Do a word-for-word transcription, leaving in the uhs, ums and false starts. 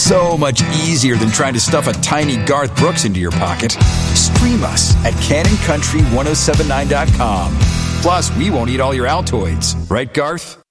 So much easier than trying to stuff a tiny Garth Brooks into your pocket. Stream us at Cannon Country ten seventy-nine dot com. Plus, we won't eat all your Altoids. Right, Garth?